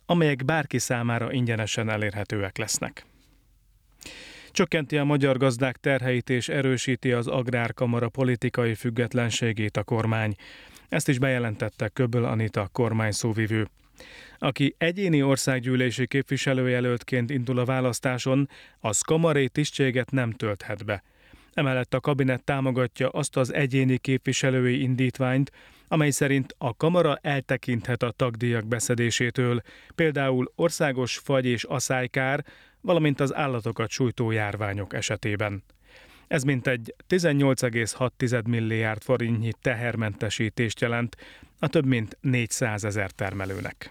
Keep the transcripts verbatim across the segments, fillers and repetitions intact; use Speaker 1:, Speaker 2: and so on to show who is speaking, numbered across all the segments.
Speaker 1: amelyek bárki számára ingyenesen elérhetőek lesznek. Csökkenti a magyar gazdák terheit és erősíti az Agrárkamara politikai függetlenségét a kormány. Ezt is bejelentette Köböl Anita kormányszóvivő. Aki egyéni országgyűlési képviselőjelöltként indul a választáson, az kamarai tisztséget nem tölthet be. Emellett a kabinet támogatja azt az egyéni képviselői indítványt, amely szerint a kamara eltekinthet a tagdíjak beszedésétől, például országos fagy- és aszálykár, valamint az állatokat sújtó járványok esetében. Ez mintegy tizennyolc egész hat milliárd forintnyi tehermentesítést jelent a több mint négyszázezer termelőnek.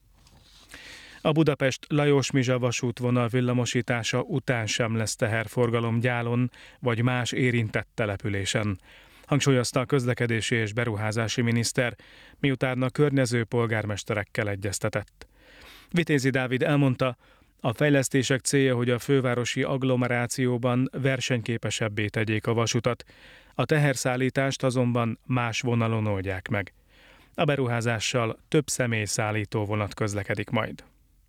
Speaker 1: A Budapest-Lajos-Mizsa vasútvonal villamosítása után sem lesz teherforgalom Gyálon vagy más érintett településen, hangsúlyozta a közlekedési és beruházási miniszter, miután a környező polgármesterekkel egyeztetett. Vitézi Dávid elmondta, a fejlesztések célja, hogy a fővárosi agglomerációban versenyképesebbé tegyék a vasutat, a teherszállítást azonban más vonalon oldják meg. A beruházással több személyszállító vonat közlekedik majd.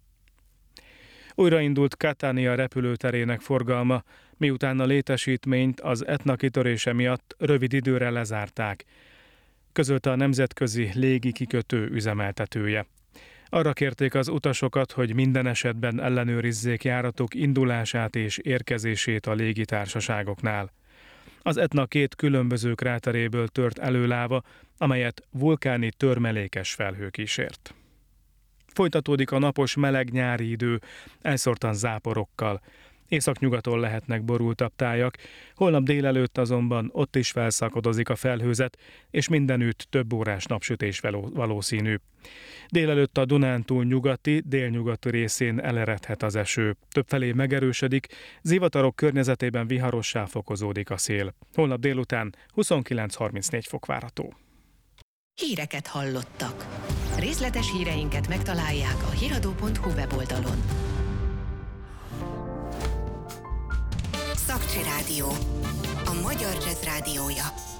Speaker 1: Újraindult Catania repülőterének forgalma, miután a létesítményt az Etna kitörése miatt rövid időre lezárták, közölte a nemzetközi légi kikötő üzemeltetője. Arra kérték az utasokat, hogy minden esetben ellenőrizzék járatok indulását és érkezését a légitársaságoknál. Az Etna két különböző kráteréből tört előláva, amelyet vulkáni törmelékes felhő kísért. Folytatódik a napos meleg nyári idő, elszórtan záporokkal. Északnyugaton lehetnek borultabb tájak, holnap délelőtt azonban ott is felszakadozik a felhőzet, és mindenütt több órás napsütés valószínű. Délelőtt a Dunántúl nyugati, délnyugati részén eleredhet az eső. Többfelé megerősödik, zivatarok környezetében viharossá fokozódik a szél. Holnap délután huszonkilenc harmincnégy fok várható.
Speaker 2: Híreket hallottak. Részletes híreinket megtalálják a hiradó pont hu weboldalon.
Speaker 3: Szakcsi Rádió, a magyar jazz rádiója.